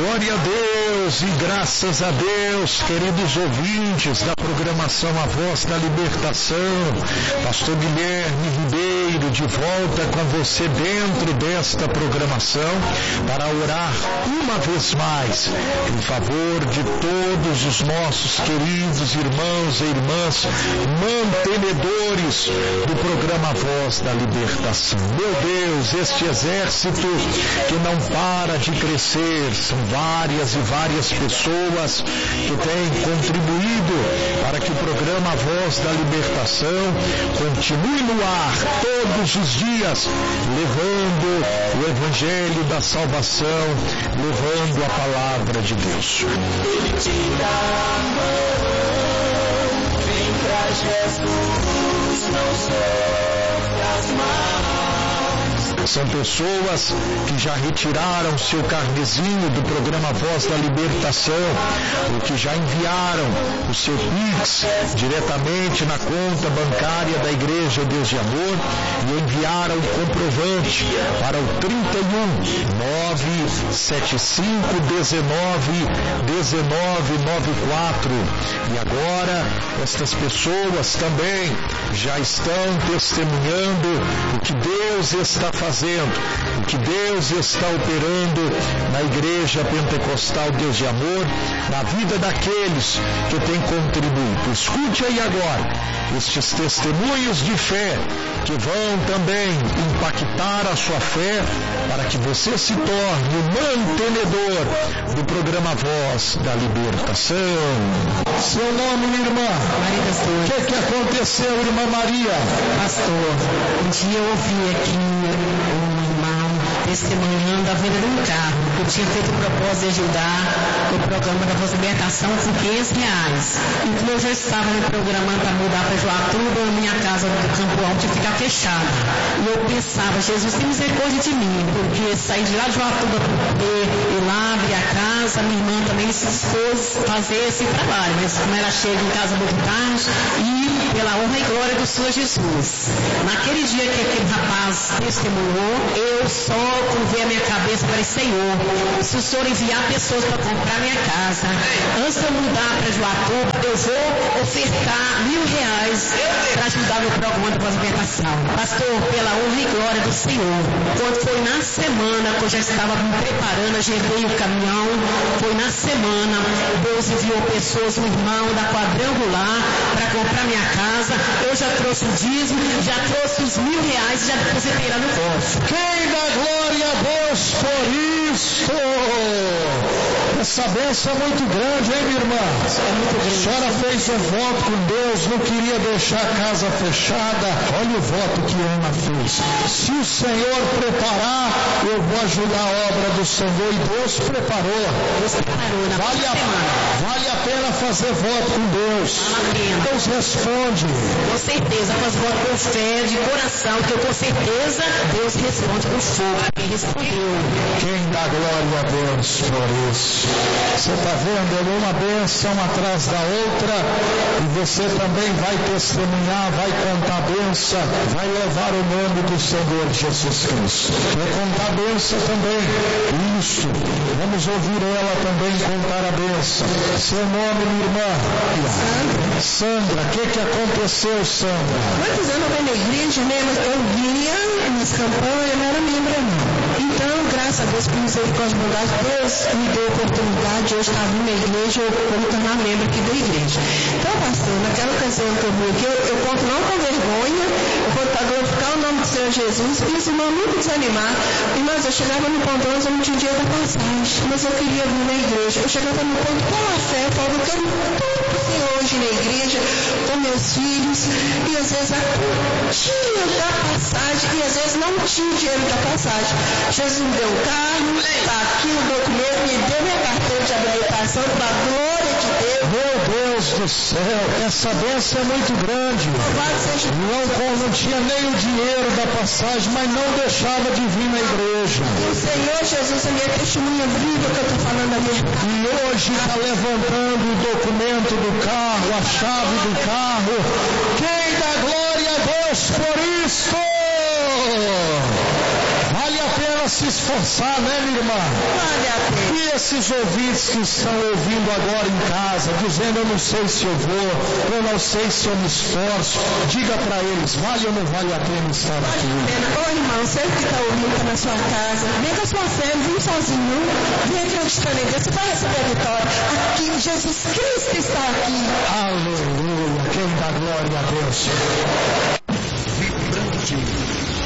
Glória a Deus e graças a Deus, queridos ouvintes da programação A Voz da Libertação. Pastor Guilherme Ribeiro de volta com você dentro desta programação para orar uma vez mais em favor de todos os nossos queridos irmãos e irmãs mantenedores do programa A Voz da Libertação. Meu Deus, este exército que não para de crescer, são várias e várias pessoas que têm contribuído para que o programa A Voz da Libertação continue no ar todos os dias, levando o Evangelho da Salvação, levando a Palavra de Deus. Ele te dá a mão, vem pra Jesus, não sofras mais. São pessoas que já retiraram seu carnezinho do programa Voz da Libertação, ou que já enviaram o seu Pix diretamente na conta bancária da Igreja Deus de Amor e enviaram o comprovante para o 31 975 19 1994. E agora estas pessoas também já estão testemunhando o que Deus está fazendo, o que Deus está operando na Igreja Pentecostal Deus de Amor, na vida daqueles que têm contribuído. Escute aí agora estes testemunhos de fé que vão também impactar a sua fé para que você se torne o mantenedor do programa Voz da Libertação. Seu nome, minha irmã? Maria das Dores. O que aconteceu, irmã Maria? Pastor, um dia eu ouvi aqui um irmão testemunhando a venda de um carro. Eu tinha feito o propósito de ajudar o programa da Voz da Libertação com R$500. E como eu já estava me programando para mudar para Joatuba, a minha casa do Campo Alto ia ficar fechada. E eu pensava, Jesus, tem misericórdia de mim, porque saí de lá de Joatuba para poder ir lá, abrir a casa, minha irmã também se dispôs a fazer esse trabalho, mas como ela chega em casa muito tarde, e pela honra e glória do Senhor Jesus. Naquele dia que aquele rapaz testemunhou, eu só curvei a minha cabeça e falei, Senhor, se o Senhor enviar pessoas para comprar minha casa, antes de eu mudar para Joatuba, eu vou ofertar R$1.000 para ajudar no programa da pós-libertação. Pastor, pela honra e glória do Senhor, quando foi na semana que eu já estava me preparando, agendei o caminhão, foi na semana, Deus enviou pessoas, um irmão da Quadrangular, para comprar minha casa. Eu já trouxe o dízimo, já trouxe os R$1.000 e já depositei lá no bolso. Quem dá glória a Deus por isso? Essa bênção é muito grande, hein, minha irmã? É muito grande. A senhora fez um voto com Deus, não queria deixar a casa fechada. Olha o voto que Ana fez. Se o Senhor preparar, eu vou ajudar a obra do Senhor. E Deus preparou. Deus preparou na semana. Vale a pena fazer voto com Deus. Deus responde. Com certeza, faz voto com fé, de coração, que com certeza Deus responde com fogo. Quem respondeu? Quem dá glória a Deus por isso? Você está vendo? É uma bênção atrás da outra, e você também vai testemunhar, vai contar a bênção, vai levar o nome do Senhor Jesus Cristo. Vai contar a bênção também. Isso. Vamos ouvir ela também contar a bênção. Seu nome, minha irmã? Sandra. O que aconteceu, Sandra? Muitos anos eu venho na igreja, né? Mas eu vinha nas campanhas, não era membro, não. Então, graças a Deus, por misericórdia e bondade, Deus me deu a oportunidade de eu estar vindo na igreja, eu me tornar membro aqui da igreja. Então, pastor, naquela ocasião que eu vim aqui, eu conto não com vergonha, eu conto para glorificar o nome do Senhor Jesus, e os irmãos nunca desanimaram. Irmãos, eu chegava no ponto 11, eu não tinha dinheiro da passagem, mas eu queria vir na igreja. Eu chegava no ponto pela fé, eu falava, eu quero tudo pro Senhor hoje na igreja, com meus filhos, e às vezes tinha da passagem, e às vezes não tinha dinheiro da passagem. Jesus me deu um carro, está aqui o documento, me deu minha carteira de habilitação, para a glória de Deus. Meu Deus do céu, essa bênção é muito grande. Não tinha nem o dinheiro da passagem, mas não deixava de vir na igreja. O Senhor Jesus é minha testemunha viva que eu estou falando da minha. E hoje está levantando o documento do carro, a chave do carro. Quem dá glória a Deus por isso? Vale a pena se esforçar, né, minha irmã? Vale a pena. E esses ouvintes que estão ouvindo agora em casa, dizendo eu não sei se eu vou, eu não sei se eu me esforço, diga para eles, vale ou não vale a pena estar aqui? Ô irmão, você que está ouvindo, está na sua casa, vem com a sua fé, não vem sozinho, vem acreditando em Deus, você vai receber a vitória. Aqui, Jesus Cristo está aqui. Aleluia, quem dá glória a Deus. Vibrante